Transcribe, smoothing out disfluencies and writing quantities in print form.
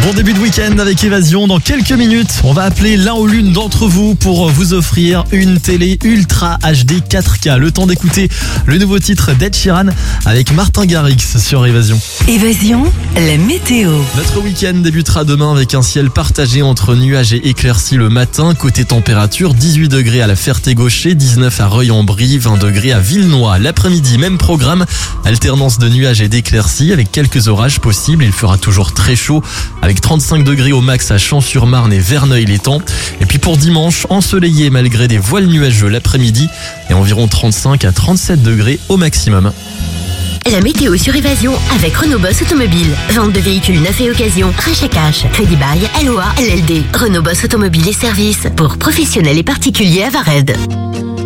Bon début de week-end avec Évasion. Dans quelques minutes, on va appeler l'un ou l'une d'entre vous pour vous offrir une télé Ultra HD 4K. Le temps d'écouter le nouveau titre d'Ed Sheeran avec Martin Garrix sur Évasion. Évasion, la météo. Notre week-end débutera demain avec un ciel partagé entre nuages et éclaircies le matin. Côté température, 18 degrés à la Ferté-Gaucher, 19 à Reuil-en-Brie, 20 degrés à Villenoix. L'après-midi, même programme, alternance de nuages et d'éclaircies avec quelques orages possibles. Il fera toujours très chaud avec 35 degrés au max à Champs-sur-Marne et Verneuil-l'Étang. Et puis pour dimanche, ensoleillé malgré des voiles nuageux l'après-midi et environ 35 à 37 degrés au maximum. La météo sur Évasion avec Renault Boss Automobile. Vente de véhicules neufs et occasion, rachat cash, crédit bail, LOA, LLD. Renault Boss Automobile et services pour professionnels et particuliers à Vared.